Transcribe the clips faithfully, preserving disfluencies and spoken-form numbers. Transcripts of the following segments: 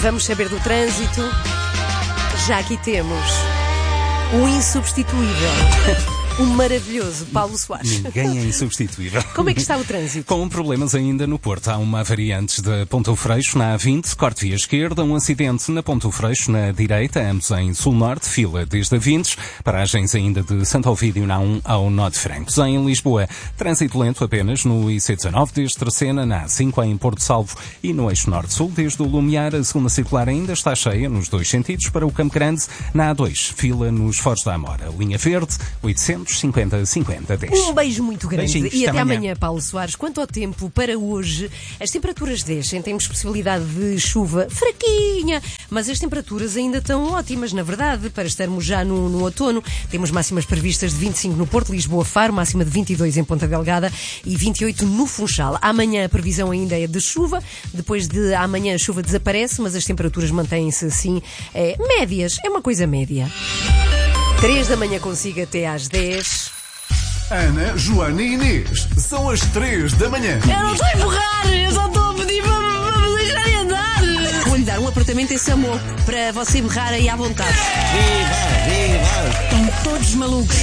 Vamos saber do trânsito. Já aqui temos o insubstituível, o maravilhoso Paulo Soares. Ninguém é insubstituível. Como é que está o trânsito? Com problemas ainda no Porto. Há uma avaria antes da Ponta do Freixo, na A vinte, corte via esquerda. Um acidente na Ponta do Freixo, na direita, ambos em sul-norte, fila desde a vinte. Paragens ainda de Santo Ovídio, na A um ao nó de Francos. Em Lisboa, trânsito lento apenas no I C dezanove, desde Tracena, na A cinco em Porto Salvo e no eixo norte-sul. Desde o Lumiar, a segunda circular ainda está cheia nos dois sentidos. Para o Campo Grande, na A dois, fila nos Foros da Amora. Linha Verde, oitocentos e cinquenta, cinquenta, dez. Um beijo muito grande. Beijinhos, e até amanhã. amanhã, Paulo Soares. Quanto ao tempo para hoje, as temperaturas descem, temos possibilidade de chuva fraquinha, mas as temperaturas ainda estão ótimas, na verdade, para estarmos já no, no outono. Temos máximas previstas de vinte e cinco no Porto, Lisboa, Faro, máxima de vinte e dois em Ponta Delgada e vinte e oito no Funchal. Amanhã a previsão ainda é de chuva, depois de amanhã a chuva desaparece, mas as temperaturas mantêm-se assim, é, médias, é uma coisa média. três da manhã consigo até às dez. Ana, Joana e Inês, são as três da manhã. Eu não estou a empurrar, eu só estou a pedir para, para me deixarem andar. Vou-lhe dar um apartamento em Samô para você berrar aí à vontade. Viva, viva! Estão todos malucos.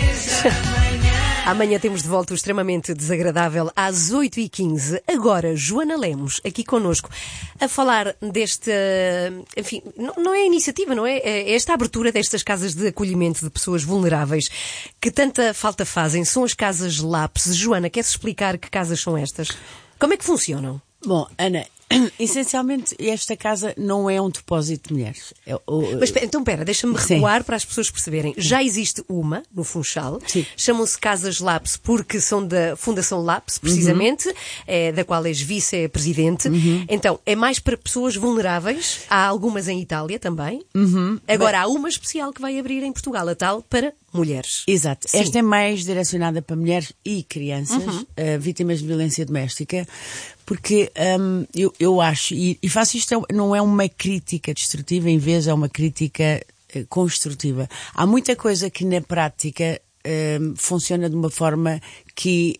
Amanhã temos de volta o extremamente desagradável às oito e quinze. Agora, Joana Lemos, aqui connosco, a falar desta, enfim, não, não é iniciativa, não é? É esta abertura destas casas de acolhimento de pessoas vulneráveis que tanta falta fazem. São as casas Lápis. Joana, queres explicar que casas são estas? Como é que funcionam? Bom, Ana, essencialmente esta casa não é um depósito de mulheres. É, o, Mas então, pera, deixa-me sim. recuar para as pessoas perceberem. Já existe uma no Funchal. Sim. Chamam-se Casas Lápis porque são da Fundação Lápis, precisamente, uhum. é, da qual és vice-presidente. Uhum. Então, é mais para pessoas vulneráveis. Há algumas em Itália também. Uhum. Agora, Bem... há uma especial que vai abrir em Portugal, a tal para mulheres. Exato. Sim. Esta é mais direcionada para mulheres e crianças, uhum. uh, vítimas de violência doméstica, porque um, eu, eu acho, e, e faço isto, não é uma crítica destrutiva, em vez é uma crítica uh, construtiva. Há muita coisa que na prática uh, funciona de uma forma que...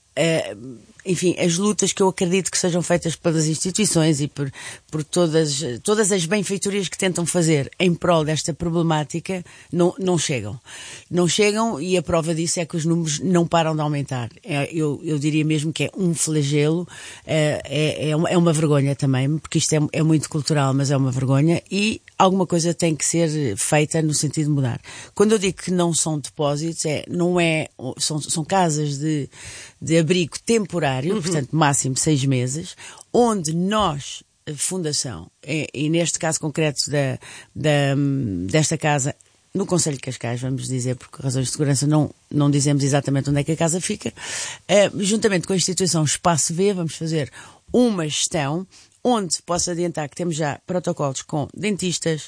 Uh, enfim, as lutas que eu acredito que sejam feitas pelas instituições e por, por todas, todas as benfeitorias que tentam fazer em prol desta problemática não, não chegam. Não chegam e a prova disso é que os números não param de aumentar. É, eu, eu diria mesmo que é um flagelo, é, é, é, uma, é uma vergonha também, porque isto é, é muito cultural, mas é uma vergonha e alguma coisa tem que ser feita no sentido de mudar. Quando eu digo que não são depósitos, é, não é, são, são casas de, de abrigo temporário, Uhum. portanto, máximo seis meses, onde nós, a Fundação, e, e neste caso concreto da, da, desta casa, no Concelho de Cascais, vamos dizer, por razões de segurança não, não dizemos exatamente onde é que a casa fica, uh, juntamente com a instituição Espaço V, vamos fazer uma gestão onde posso adiantar que temos já protocolos com dentistas,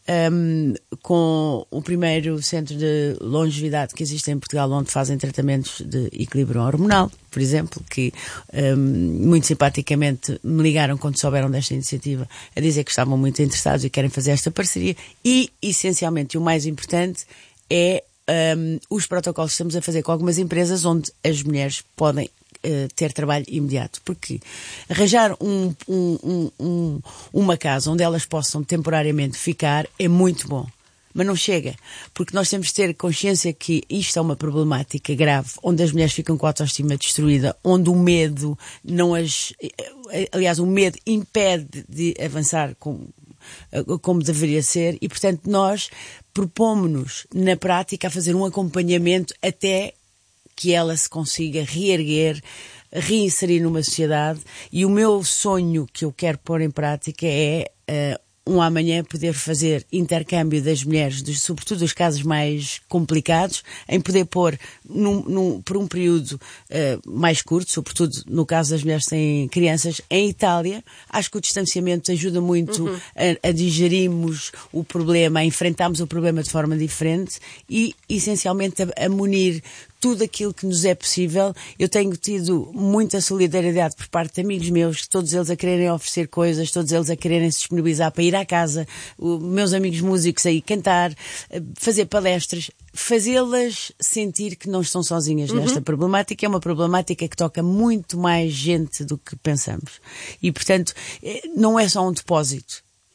um, com o primeiro centro de longevidade que existe em Portugal, onde fazem tratamentos de equilíbrio hormonal, por exemplo, que um, muito simpaticamente me ligaram quando souberam desta iniciativa a dizer que estavam muito interessados e querem fazer esta parceria e, essencialmente, o mais importante é um, os protocolos que estamos a fazer com algumas empresas onde as mulheres podem ter trabalho imediato, porque arranjar um, um, um, um, uma casa onde elas possam temporariamente ficar é muito bom, mas não chega, porque nós temos de ter consciência que isto é uma problemática grave, onde as mulheres ficam com a autoestima destruída, onde o medo não as, aliás, o medo impede de avançar com, como deveria ser e, portanto, nós propomos-nos na prática a fazer um acompanhamento até que ela se consiga reerguer, reinserir numa sociedade e o meu sonho que eu quero pôr em prática é uh, um amanhã poder fazer intercâmbio das mulheres, dos, sobretudo dos casos mais complicados, em poder pôr num, num, por um período uh, mais curto, sobretudo no caso das mulheres que têm crianças, em Itália. Acho que o distanciamento ajuda muito uhum. a, a digerirmos o problema, a enfrentarmos o problema de forma diferente e, essencialmente, a, a munir tudo aquilo que nos é possível. Eu tenho tido muita solidariedade por parte de amigos meus, todos eles a quererem oferecer coisas, todos eles a quererem se disponibilizar para ir à casa, o, meus amigos músicos a ir cantar, fazer palestras, fazê-las sentir que não estão sozinhas uhum. nesta problemática. É uma problemática que toca muito mais gente do que pensamos. E, portanto, não é só um depósito.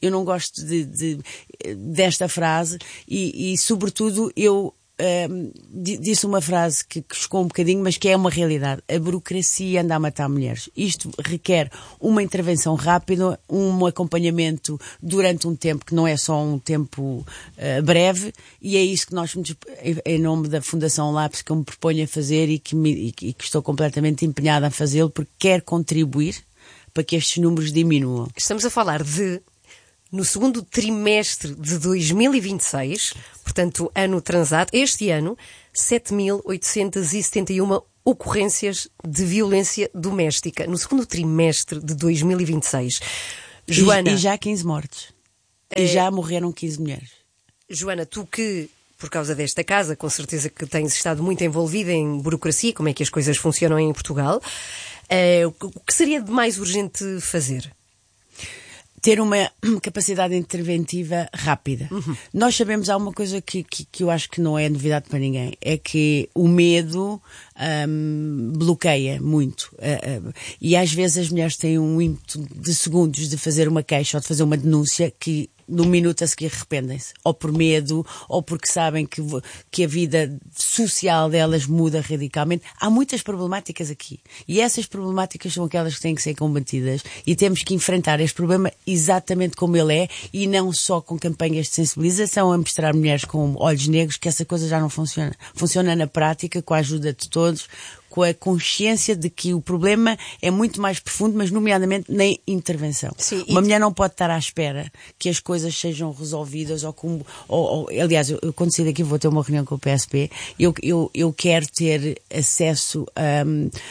eu não gosto de, de, desta frase e, e sobretudo, eu uh, disse uma frase que, que chocou um bocadinho, mas que é uma realidade. A burocracia anda a matar mulheres. Isto requer uma intervenção rápida, um acompanhamento durante um tempo que não é só um tempo uh, breve, e é isso que nós, em nome da Fundação Lápis, que eu me proponho a fazer e que, me, e que estou completamente empenhada a fazê-lo, porque quero contribuir para que estes números diminuam. Estamos a falar de, no segundo trimestre de dois mil e vinte e seis, portanto, ano transato, este ano, sete mil oitocentas e setenta e uma ocorrências de violência doméstica. No segundo trimestre de dois mil e vinte e seis. Joana... E, e já quinze mortes. É... E já morreram quinze mulheres. Joana, tu que, por causa desta casa, com certeza que tens estado muito envolvida em burocracia, como é que as coisas funcionam em Portugal, é, o que seria de mais urgente fazer? Ter uma capacidade interventiva rápida. Uhum. Nós sabemos, há uma coisa que, que, que eu acho que não é novidade para ninguém, é que o medo um, bloqueia muito. Uh, uh, e às vezes as mulheres têm um ímpeto de segundos de fazer uma queixa ou de fazer uma denúncia que num minuto a seguir arrependem-se. Ou por medo, ou porque sabem que, que a vida social delas muda radicalmente. Há muitas problemáticas aqui. E essas problemáticas são aquelas que têm que ser combatidas. E temos que enfrentar este problema exatamente como ele é, e não só com campanhas de sensibilização a mostrar mulheres com olhos negros, que essa coisa já não funciona. Funciona na prática, com a ajuda de todos, com a consciência de que o problema é muito mais profundo, mas nomeadamente na intervenção. Sim, uma e... mulher não pode estar à espera que as coisas sejam resolvidas ou como... Ou, ou, aliás, eu, eu quando sair daqui vou ter uma reunião com o P S P, eu, eu, eu quero ter acesso a,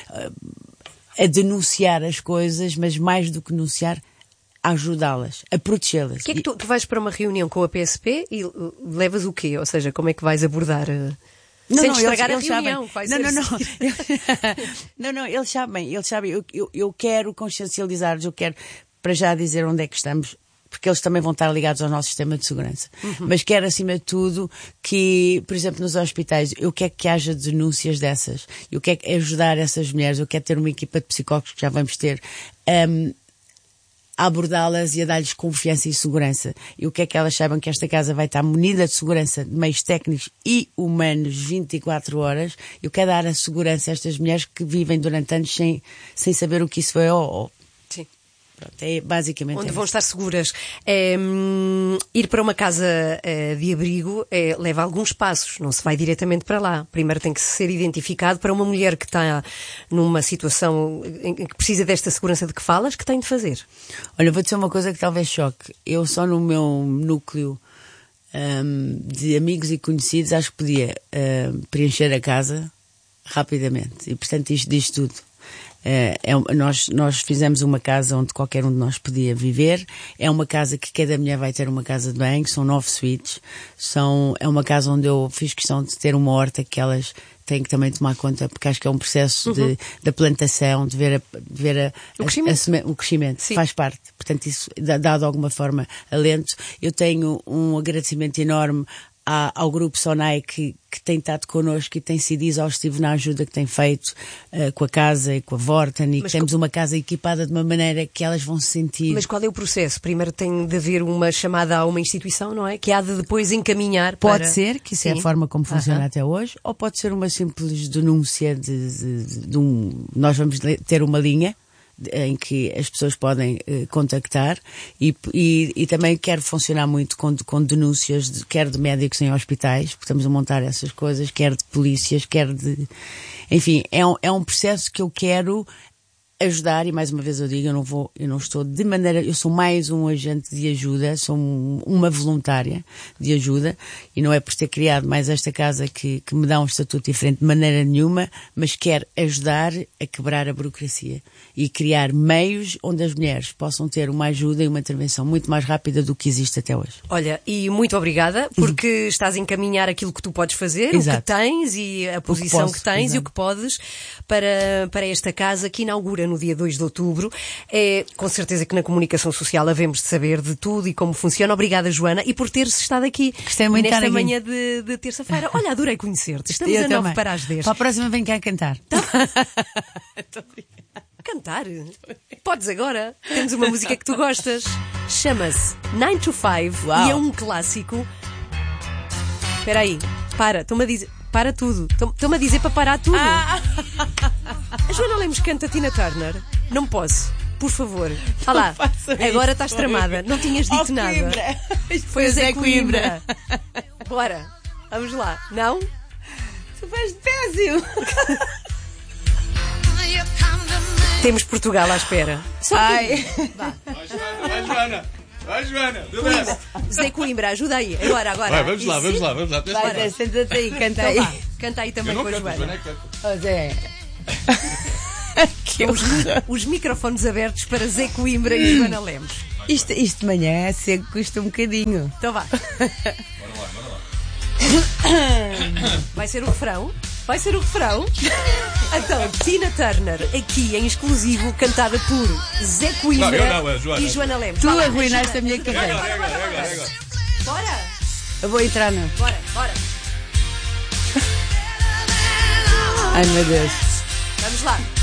a denunciar as coisas, mas mais do que denunciar, a ajudá-las, a protegê-las. Que é que tu, tu vais para uma reunião com a P S P e levas o quê? Ou seja, como é que vais abordar... Não, Sem não, estragar eles, a eles reunião. Sabem. Não, não, não. não, não, eles sabem, eles sabem. Eu, eu, eu quero consciencializar-los, eu quero para já dizer onde é que estamos, porque eles também vão estar ligados ao nosso sistema de segurança. Uhum. Mas quero, acima de tudo, que, por exemplo, nos hospitais, eu quero que haja denúncias dessas. Eu quero ajudar essas mulheres, eu quero ter uma equipa de psicólogos que já vamos ter, um, a abordá-las e a dar-lhes confiança e segurança. Eu quero que elas saibam que esta casa vai estar munida de segurança, de meios técnicos e humanos vinte e quatro horas. Eu quero dar a segurança a estas mulheres que vivem durante anos sem, sem saber o que isso é. Ou, Sim. Pronto, é basicamente onde é vão estar seguras. É, hum, ir para uma casa é, de abrigo é, leva alguns passos, não se vai diretamente para lá. Primeiro tem que ser identificado para uma mulher que está numa situação em que precisa desta segurança de que falas, que tem de fazer. Olha, vou dizer uma coisa que talvez choque. Eu só no meu núcleo um, de amigos e conhecidos acho que podia um, preencher a casa rapidamente. E portanto isto diz tudo. É, é, nós, nós fizemos uma casa onde qualquer um de nós podia viver. É uma casa que cada mulher vai ter uma casa de banho, são nove suítes. São, é uma casa onde eu fiz questão de ter uma horta que elas têm que também tomar conta, porque acho que é um processo uhum. de, da plantação, de ver, a, de ver a, o crescimento, a, a, o crescimento faz parte. Portanto, isso dá, dá de alguma forma alento. Eu tenho um agradecimento enorme ao grupo Sonai que, que tem estado connosco e tem sido exaustivo na ajuda que tem feito uh, com a casa e com a Vorten, e mas que temos co... uma casa equipada de uma maneira que elas vão se sentir. Mas qual é o processo? Primeiro tem de haver uma chamada a uma instituição, não é? Que há de depois encaminhar para... Pode ser, que isso Sim. é a forma como funciona uh-huh. até hoje, ou pode ser uma simples denúncia de, de, de, de um... Nós vamos ter uma linha em que as pessoas podem uh, contactar e, e, e também quero funcionar muito com, com denúncias, de, quer de médicos em hospitais, porque estamos a montar essas coisas, quer de polícias, quer de... Enfim, é um, é um processo que eu quero ajudar, e mais uma vez eu digo, eu não vou, eu não estou de maneira, eu sou mais um agente de ajuda, sou um, uma voluntária de ajuda, e não é por ter criado mais esta casa que, que me dá um estatuto diferente de maneira nenhuma, mas quero ajudar a quebrar a burocracia e criar meios onde as mulheres possam ter uma ajuda e uma intervenção muito mais rápida do que existe até hoje. Olha, e muito obrigada, porque estás a encaminhar aquilo que tu podes fazer, Exato. O que tens e a posição que, posso, que tens Exato. E o que podes para, para esta casa que inaugura no dia dois de outubro. É, com certeza que na comunicação social havemos de saber de tudo e como funciona. Obrigada, Joana, e por teres estado aqui Gostei muito nesta aqui. manhã de, de terça-feira. Olha, adorei conhecer-te. Estamos Eu a também. nove para as dez. Para a próxima vem cá cantar. Tá. Cantar? Podes agora. Temos uma música que tu gostas. Chama-se nine to five Uau. e é um clássico. Espera aí, para, estão-me a dizer. Para tudo. Estão-me a dizer para parar tudo. Ah. A Joana Lemos canta Tina Turner. Não posso. Por favor. Vá lá. faça isso, Agora estás foi. tramada. Não tinhas dito Oh, nada. Coimbra. Isto Foi o Zé Zé Coimbra. Bora. Vamos lá. Não? Tu faz péssimo. Temos Portugal à espera. Só um Ai. bocadinho. Vá. Vai, Joana, vai, Joana. Vai, Joana. Do best. Zé Coimbra, ajuda aí. Agora, agora. Vai, vamos lá, Isso. vamos lá, vamos lá. Vai, Zé, senta-te aí, canta Então aí. vá. Canta aí também Eu não com a canto, Joana. Joana é que canta. Oh, Zé. que Os, horror. os microfones abertos para Zé Coimbra e Joana Lemos. Isto, isto de manhã é seco, custa um bocadinho. Então vá. Bora lá, bora lá. Vai ser o refrão? Vai ser o refrão? Então, Tina Turner, aqui em exclusivo, cantada por Zé Coimbra Não, eu não, é Joana. e Joana Lemos. Tu Vá lá, arruinaste a minha É carreira. agora, é agora, é agora, é agora. Bora, Eu vou entrar no. bora, bora. Ai, meu Deus. Vamos lá.